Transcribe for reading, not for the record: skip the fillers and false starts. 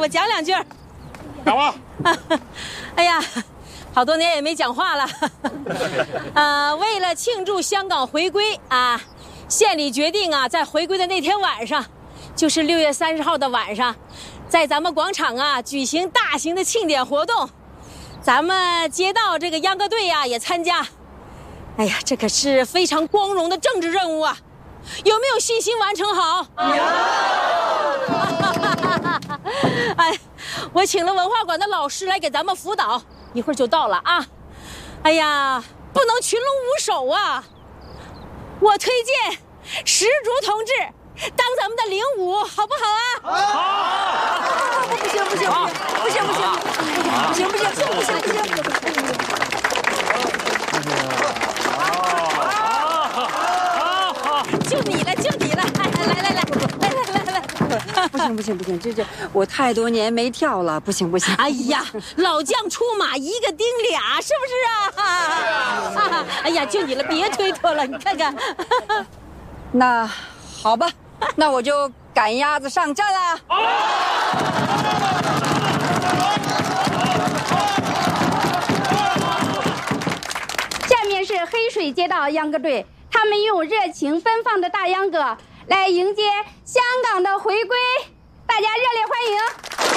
我讲2句。 讲吧。 哎呀，好多年也没讲话了。为了庆祝香港回归啊，县里决定啊，在回归的那天晚上，就是6月30号的晚上，在咱们广场啊举行大型的庆典活动。咱们街道这个秧歌队呀也参加。哎呀，这可是非常光荣的政治任务啊！有没有信心完成好？有。哎，我请了文化馆的老师来给咱们辅导，一会儿就到了啊。哎呀，不能群龙无首啊！我推荐石竹同志当咱们的领舞，好不好啊？好。不行，就你了！来！ 不行，这我太多年没跳了，不行。 哎呀，老将出马一个顶俩，是不是啊？哎呀，就你了，别推脱了，你看看。 那好吧，那我就赶鸭子上阵了。 下面是黑水街道秧歌队，他们用热情奔放的大秧歌来迎接香港的回归，大家热烈欢迎！